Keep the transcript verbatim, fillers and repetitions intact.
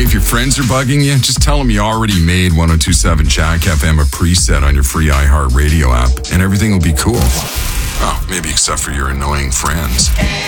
if your friends are bugging you, just tell them you already made one oh two point seven Jack F M a preset on your free iHeartRadio app, and everything will be cool. Oh, maybe except for your annoying friends.